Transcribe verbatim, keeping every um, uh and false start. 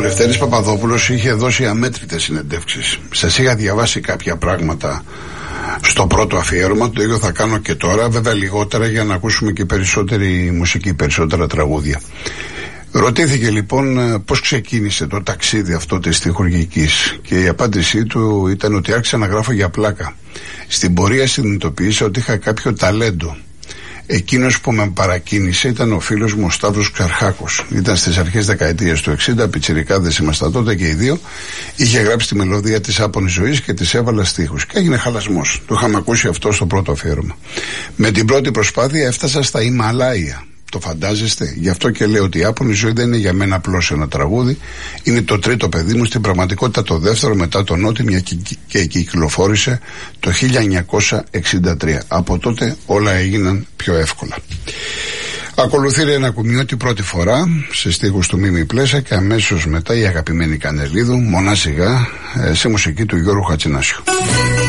Λευτέρης Παπαδόπουλος είχε δώσει αμέτρητες συνεντεύξεις. Σας είχα διαβάσει κάποια πράγματα στο πρώτο αφιέρωμα, το ίδιο θα κάνω και τώρα, βέβαια λιγότερα για να ακούσουμε και περισσότερη μουσική, περισσότερα τραγούδια. Ρωτήθηκε λοιπόν πώς ξεκίνησε το ταξίδι αυτό της στιχουργικής και η απάντησή του ήταν ότι άρχισα να γράφω για πλάκα. Στην πορεία συνειδητοποίησα ότι είχα κάποιο ταλέντο. Εκείνος που με παρακίνησε ήταν ο φίλος μου ο Σταύρος Ξαρχάκος. Ήταν στις αρχές δεκαετίας του εξήντα, πιτσιρικάδες ήμασταν τότε και οι δύο. Είχε γράψει τη μελωδία της Άπωνης Ζωής και της έβαλα στίχους. Και έγινε χαλασμός. Το είχαμε ακούσει αυτό στο πρώτο αφιέρωμα. Με την πρώτη προσπάθεια έφτασα στα Ιμαλάια. Το φαντάζεστε? Γι' αυτό και λέω ότι η Άπωνη Ζωή δεν είναι για μένα απλώς ένα τραγούδι. Είναι το τρίτο παιδί μου, στην πραγματικότητα το δεύτερο μετά τον Νότι, μια και κυκλοφόρησε το χίλια εννιακόσια εξήντα τρία. Από τότε όλα έγιναν πιο εύκολα. Ακολουθεί ένα κουμιώτη πρώτη φορά σε στίχους του Μίμη Πλέσα και αμέσως μετά η αγαπημένη Κανελίδου, Μονά Σιγά, σε μουσική του Γιώργου Χατζηνάσιου.